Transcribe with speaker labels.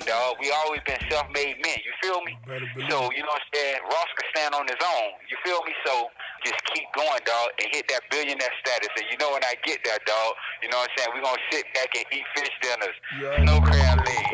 Speaker 1: dog. We always been self-made men. You feel me? So, you know what I'm saying? Ross can stand on his own. You feel me? So just keep going, dog, and hit that billionaire status. And you know when I get that, dog, you know what I'm saying? We're going to sit back and eat fish dinners. Snow crab legs.